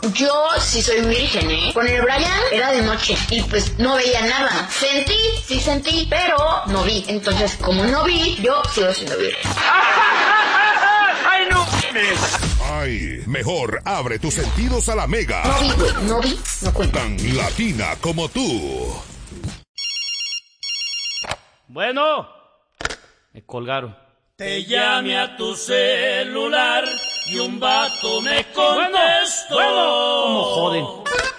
Yo sí soy virgen, ¿eh? Con el Brian era de noche y pues no veía nada. Sí sentí, pero no vi. Entonces, como no vi, yo sigo siendo virgen. ¡Ay, no! Ay, mejor abre tus sentidos a la Mega. No vi, güey, no cuenta. Tan latina como tú. Bueno, me colgaron. Te llamé a tu celular y un vato me contestó. Bueno, ¿cómo joden?